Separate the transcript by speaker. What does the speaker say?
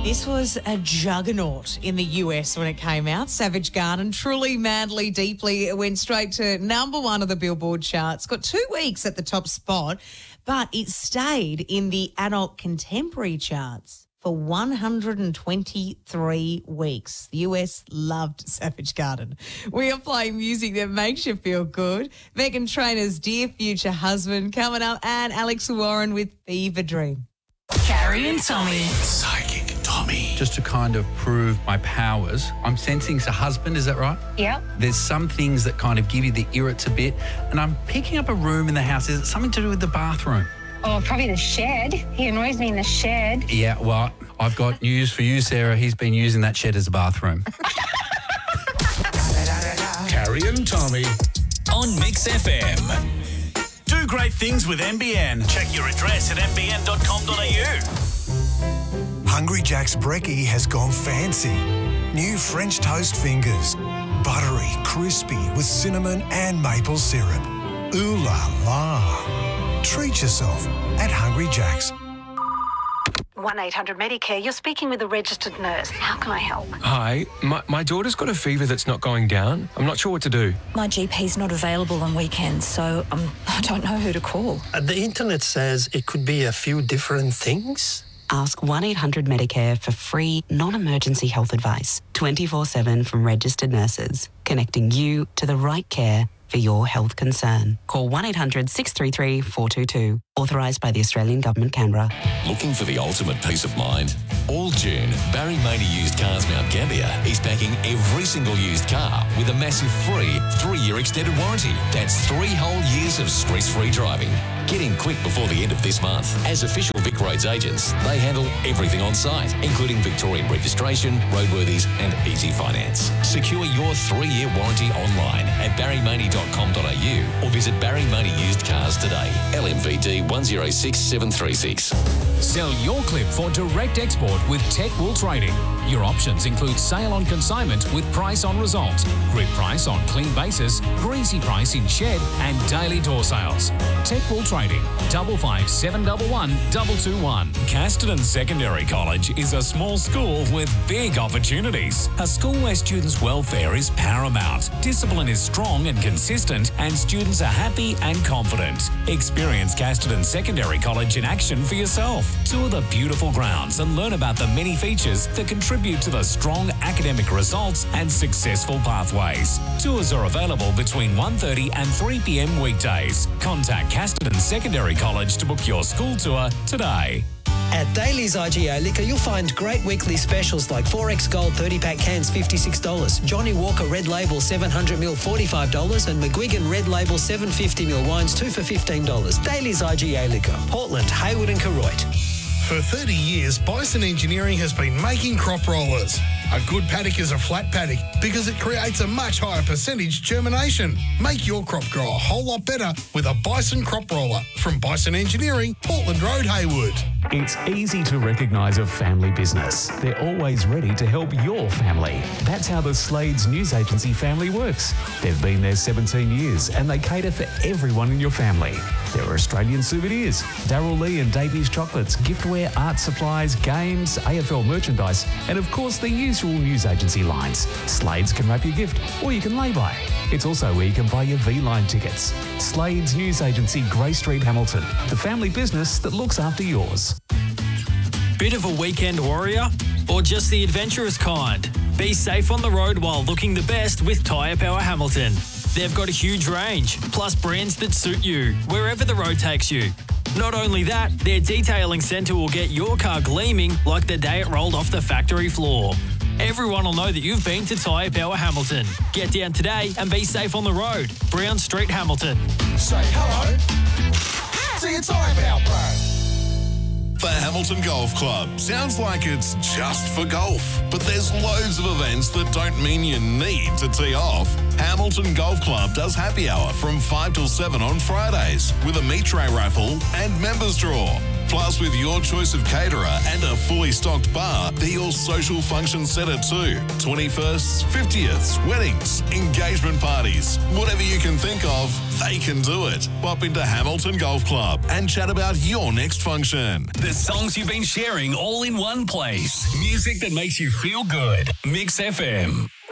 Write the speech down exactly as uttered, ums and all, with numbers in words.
Speaker 1: This was a juggernaut in the U S when it came out. Savage Garden, Truly, Madly, Deeply. It went straight to number one of the Billboard charts. Got two weeks at the top spot, but it stayed in the adult contemporary charts for one hundred twenty-three weeks. The U S loved Savage Garden. We are playing music that makes you feel good. Meghan Trainor's Dear Future Husband coming up, and Alex Warren with Fever Dream.
Speaker 2: Carrie and Tommy.
Speaker 3: Psychic Tommy.
Speaker 4: Just to kind of prove my powers, I'm sensing it's a husband, is that right?
Speaker 2: Yep.
Speaker 4: There's some things that kind of give you the irrits a bit, and I'm picking up a room in the house. Is it something to do with the bathroom?
Speaker 2: Oh, probably the shed. He annoys me in the shed.
Speaker 4: Yeah, well, I've got news for you, Sarah. He's been using that shed as a bathroom.
Speaker 3: Carrie and Tommy
Speaker 5: on Mix F M.
Speaker 3: Do great things with M B N. Check your address at m b n dot com dot a u.
Speaker 6: Hungry Jack's Brekkie has gone fancy. New French toast fingers. Buttery, crispy with cinnamon and maple syrup. Ooh la la. Treat yourself at Hungry Jack's.
Speaker 7: one eight hundred Medicare, you're speaking with a registered nurse. How can I help?
Speaker 8: Hi, my, my daughter's got a fever that's not going down. I'm not sure what to do.
Speaker 9: My G P's not available on weekends, so um, I don't know who to call.
Speaker 10: Uh, the internet says it could be a few different things.
Speaker 11: Ask one eight hundred Medicare for free, non-emergency health advice, twenty-four seven from registered nurses, connecting you to the right care for your health concern. Call one eight hundred six three three four two two. Authorised by the Australian Government, Canberra.
Speaker 5: Looking for the ultimate peace of mind? All June, Barry Maney Used Cars Mount Gambier is backing every single used car with a massive free three-year extended warranty. That's three whole years of stress-free driving. Get in quick before the end of this month. As official Vic Roads agents, they handle everything on site, including Victorian registration, roadworthies and easy finance. Secure your three-year warranty online at barry maney dot com dot a u or visit Barry Maney Used Cars today. L M V D one zero six seven three six.
Speaker 12: Sell your clip for direct export with Techwool Trading. Your options include sale on consignment with price on result, grid price on clean basis, greasy price in shed and daily door sales. Techwool Trading, double five seven double one double two one.
Speaker 5: Casterton Secondary College is a small school with big opportunities. A school where students' welfare is paramount, discipline is strong and consistent, and students are happy and confident. Experience Casterton Secondary College in action for yourself. Tour the beautiful grounds and learn about the many features that contribute to the strong academic results and successful pathways. Tours are available between one thirty and three p m weekdays. Contact Casterton Secondary College to book your school tour today.
Speaker 13: At Daly's I G A Liquor, you'll find great weekly specials like four X Gold thirty-pack cans, fifty-six dollars, Johnny Walker Red Label seven hundred mil, forty-five dollars, and McGuigan Red Label seven hundred fifty mil wines, two for fifteen dollars. Daly's I G A Liquor, Portland, Hayward and Koroit.
Speaker 14: For thirty years, Bison Engineering has been making crop rollers. A good paddock is a flat paddock because it creates a much higher percentage germination. Make your crop grow a whole lot better with a Bison crop roller from Bison Engineering, Portland Road, Hayward.
Speaker 15: It's easy to recognise a family business. They're always ready to help your family. That's how the Slades News Agency family works. They've been there seventeen years and they cater for everyone in your family. There are Australian souvenirs, Darryl Lee and Davies chocolates, giftware, art supplies, games, A F L merchandise, and of course the usual news agency lines. Slades can wrap your gift or you can lay by. It's also where you can buy your V-Line tickets. Slades News Agency, Grey Street, Hamilton. The family business that looks after yours.
Speaker 16: Bit of a weekend warrior? Or just the adventurous kind? Be safe on the road while looking the best with Tyre Power Hamilton. They've got a huge range, plus brands that suit you, wherever the road takes you. Not only that, their detailing centre will get your car gleaming like the day it rolled off the factory floor. Everyone will know that you've been to Tyre Power Hamilton. Get down today and be safe on the road. Brown Street, Hamilton.
Speaker 3: Say hello to your Tyre Power Pro. The Hamilton Golf Club. Sounds like it's just for golf, but there's loads of events that don't mean you need to tee off. Hamilton Golf Club does happy hour from five till seven on Fridays with a meat tray raffle and members draw. Plus, with your choice of caterer and a fully stocked bar, they're your social function centre too. twenty-firsts, fiftieths, weddings, engagement parties, whatever you can think of, they can do it. Pop into Hamilton Golf Club and chat about your next function.
Speaker 12: The songs you've been sharing all in one place. Music that makes you feel good. Mix F M.